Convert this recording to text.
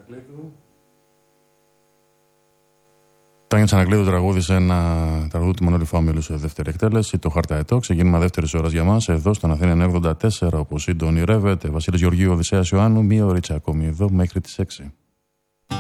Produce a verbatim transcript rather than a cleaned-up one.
Τάνια Τσανακλείδου τραγούδισε ένα τραγούδι του Μανώλη Φάμιλου σε δεύτερη εκτέλεση, το Χαρταετό. Ξεκίνημα δεύτερη ώρα για μα εδώ στον Αθήνα εννιακόσια ογδόντα τέσσερα, όπω ήδη ονειρεύεται. Βασίλης Γεωργίου, Οδυσσέας Ιωάννου, μία ωρίτσα ακόμη εδώ μέχρι τις έξι.